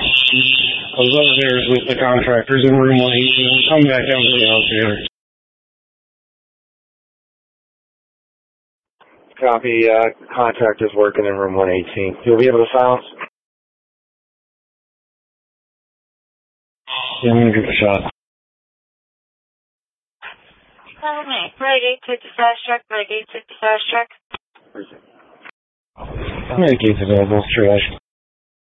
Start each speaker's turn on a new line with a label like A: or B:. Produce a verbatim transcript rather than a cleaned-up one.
A: I was upstairs with the contractors in room one eighteen. Come back down to the elevator.
B: Copy, uh, contractors working in room one eighteen. You'll be able to silence?
A: Yeah, I'm gonna give it a shot.
C: Tell me. Renegade, take the fast track. Renegade, take the fast track.
A: Medicate's available. Triage.